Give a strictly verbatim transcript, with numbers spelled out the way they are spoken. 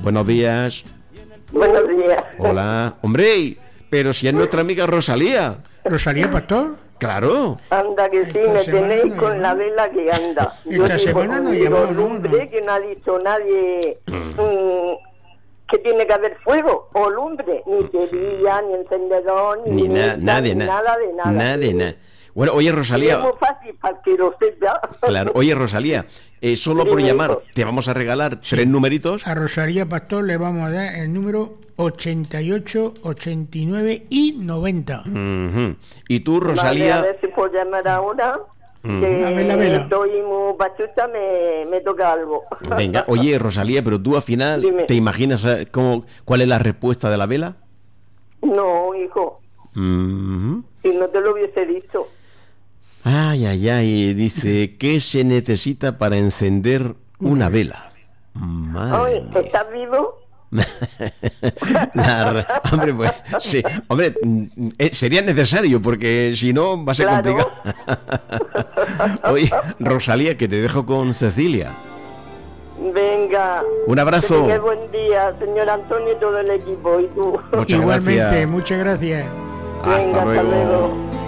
Buenos días. Buenos días. Hola. Hombre, pero si es nuestra amiga Rosalía. ¿Rosalía Pastor? Claro. Anda que sí, Esta me semana tenéis no con llamó. la vela que anda. Esta semana no digo, llamó, no, lumbre, no. que no ha dicho nadie mm, que tiene que haber fuego o lumbre, ni cerilla, ni encendedor, ni, Ni nada, mesa, nadie, ni nada. nada de nada. Nada de nada. Bueno, oye, Es Rosalía. muy fácil para que lo sepa. Claro. Oye, Rosalía, eh, solo por Dime, llamar, hijo. te vamos a regalar tres numeritos. A Rosalía Pastor le vamos a dar el número ochenta y ocho, ochenta y nueve y noventa. Ujú. Y tú, Vale, a Rosalía. ver si puedo llamar ahora. Mm. Que A ver, la vela. estoy muy pachucha, me, me toca algo. Venga, oye, Rosalía, pero tú al final, Dime. ¿te imaginas eh, cómo, cuál es la respuesta de la vela? No, hijo, Ujú. si no te lo hubiese dicho. Ay, ay, ay, dice, ¿qué se necesita para encender una vela? Madre Ay, mía. ¿estás vivo? La re- hombre, pues, sí, hombre, mm, eh, sería necesario porque si no va a ser Claro. complicado. Oye, Rosalía, que te dejo con Cecilia. Venga. Un abrazo. Que tengas buen día, señor Antonio y todo el equipo. Y tú. Muchas Igualmente, gracias. muchas gracias. Hasta Venga, hasta luego. luego.